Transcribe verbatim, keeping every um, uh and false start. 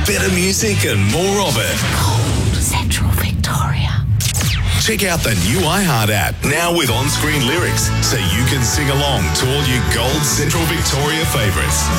better music and more of it. Gold Central Victoria. Check out the new iHeart app, now with on-screen lyrics, so you can sing along to all your Gold Central Victoria favourites.